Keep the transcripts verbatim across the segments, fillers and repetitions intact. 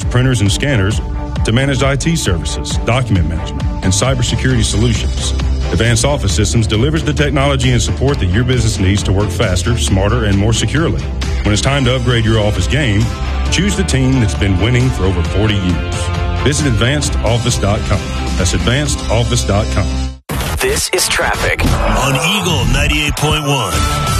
printers and scanners to managed I T services, document management, and cybersecurity solutions. Advanced Office Systems delivers the technology and support that your business needs to work faster, smarter, and more securely. When it's time to upgrade your office game, choose the team that's been winning for over forty years. Visit advanced office dot com. That's advanced office dot com. This is traffic on Eagle ninety-eight point one.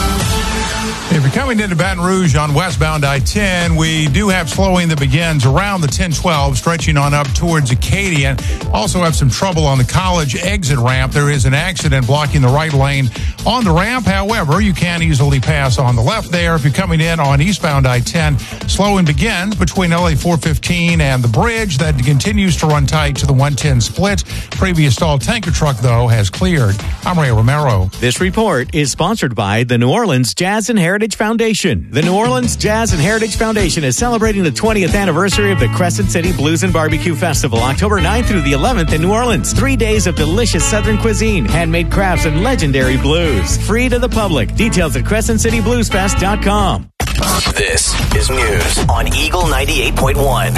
If you're coming into Baton Rouge on westbound I ten, we do have slowing that begins around the ten twelve, stretching on up towards Acadia. Also have some trouble on the College exit ramp. There is an accident blocking the right lane on the ramp. However, you can easily pass on the left there. If you're coming in on eastbound I ten, slowing begins between L A four fifteen and the bridge. That continues to run tight to the one ten split. Previous stalled tanker truck, though, has cleared. I'm Ray Romero. This report is sponsored by the New Orleans Jazz and Heritage Foundation. The New Orleans Jazz and Heritage Foundation is celebrating the twentieth anniversary of the Crescent City Blues and Barbecue Festival, October ninth through the eleventh in New Orleans. Three days of delicious Southern cuisine, handmade crafts, and legendary blues. Free to the public. Details at crescent city blues fest dot com. This is news on Eagle ninety-eight point one.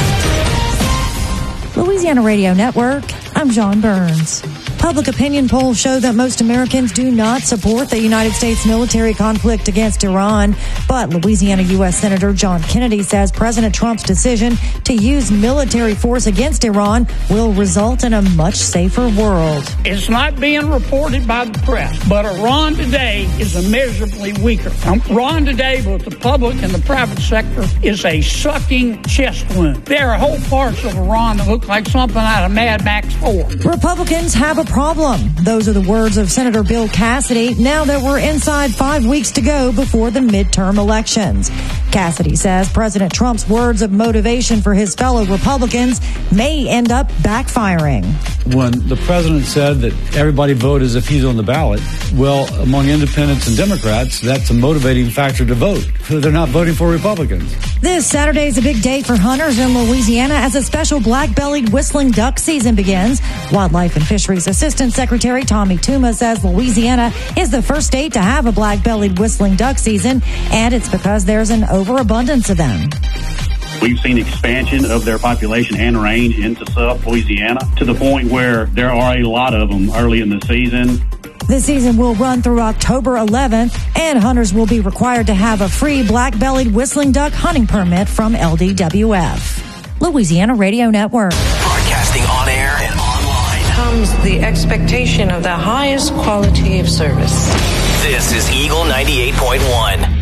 Louisiana Radio Network, I'm John Burns. Public opinion polls show that most Americans do not support the United States military conflict against Iran. But Louisiana U S Senator John Kennedy says President Trump's decision to use military force against Iran will result in a much safer world. It's not being reported by the press, but Iran today is immeasurably weaker. Iran today, both the public and the private sector, is a sucking chest wound. There are whole parts of Iran that look like something out of Mad Max four. Republicans have a problem. Those are the words of Senator Bill Cassidy now that we're inside five weeks to go before the midterm elections. Cassidy says President Trump's words of motivation for his fellow Republicans may end up backfiring. When the president said that everybody vote as if he's on the ballot, well, among independents and Democrats, that's a motivating factor to vote. They're not voting for Republicans. This Saturday is a big day for hunters in Louisiana as a special black-bellied whistling duck season begins. Wildlife and Fisheries Assistant Secretary Tommy Tuma says Louisiana is the first state to have a black-bellied whistling duck season, and it's because there's an overabundance of them. We've seen expansion of their population and range into South Louisiana to the point where there are a lot of them early in the season. The season will run through October eleventh, and hunters will be required to have a free black-bellied whistling duck hunting permit from L D W F. Louisiana Radio Network. Broadcasting on air and online. Comes the expectation of the highest quality of service. This is Eagle ninety-eight point one.